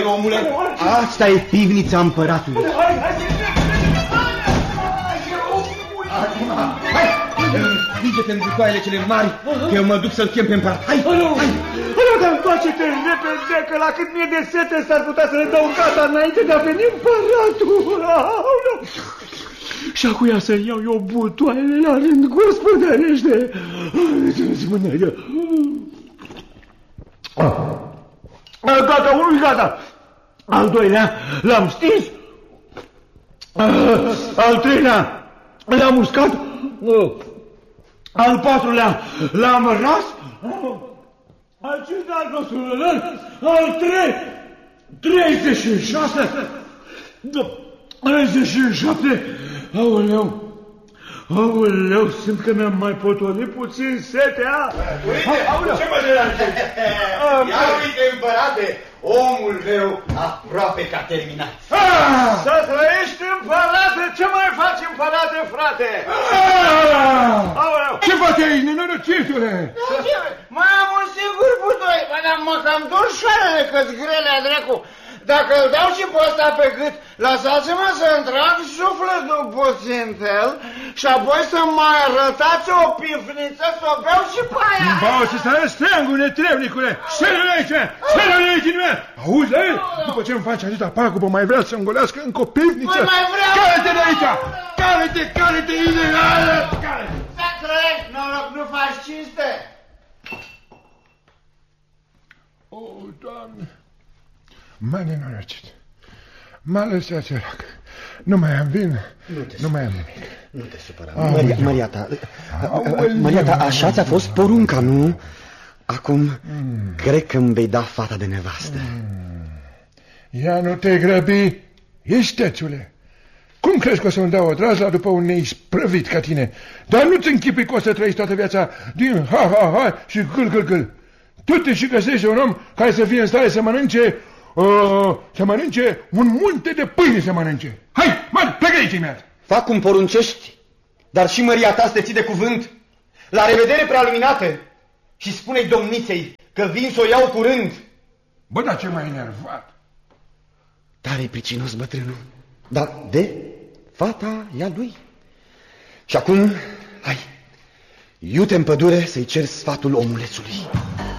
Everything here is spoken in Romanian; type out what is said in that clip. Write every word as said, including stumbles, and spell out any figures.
omule. Asta e pivnița împăratului. Acum, hai, vinge-te în bucoaiele cele mari, că eu mă duc să-l chem pe împărat. Hai, hai! Alo, dar întoarce-te repede, că la cât mie de sete s-ar putea să le dau gata înainte de a veni împăratul. Aoleu. Și acuia să iau eu butoaiele la rând, gospodărește. Spune-i. Gata, unul gata. Al doilea l-am stins. Al treilea l-am uscat. Al patrulea l-am ras. Al cincilea nostru, al trei, treizeci și șase, treizeci și șapte, aoleu, aoleu, simt că mi-am mai potolit puțin setea. Uite, ce mă deranje? Ia uite, împărate, omul meu aproape că a terminat. Să trăiești, împărate, ce mai faci, împărate, frate? Aoleu. Ce faci aici, nenorocitule? Mai am un singur butoi, mă cam dor șoarele că-s grele a dracu. Dacă îl dau și pe ăsta pe gât, lăsați-mă să-mi trag sufletul puțin el și apoi să mai arătați o pifniță să o beau și pe aia. Bau și să arăți steangul, netrebnicule! Șeră-l aici! Șeră-l aici din mea! Auzi, la el? După ce îmi faci atâta pagubă, mai vrea să-mi golească încă o pifniță? Păi mai vreau! Care-te de aici! Care-te, care-te, ilegală! Care-te! Să trăiești, noroc, nu faci cinste! O, Doamne! M-a nenorocit. M-a lăsat sărac. Nu mai am vin, nu, nu mai am nimic. Nu te supăra. Maria, Maria ta, Maria ta, așa ți-a fost porunca, nu? Acum, mm. cred că îmi vei da fata de nevastă. Mm. Ia nu te grăbi, istețule. Cum crezi că o să-mi dau o drazla după un neisprăvit ca tine? Dar nu-ți închipui că o să trăiești toată viața din ha-ha-ha și gâl-gâl-gâl. Tu te și găsești un om care să fie în stare să mănânce... Uh, să mănânce un munte de pâine să mănânce. Hai, mă, plecă aici imediat. Fac cum poruncești, dar și măria ta să te ții de cuvânt. La revedere, prealuminate, și spune-i domniței că vin să o iau curând. Bă, dar ce m-ai enervat? Tare-i pricinos bătrânul, dar de fata e a lui. Și acum, hai, iute în pădure să-i cer sfatul omulețului.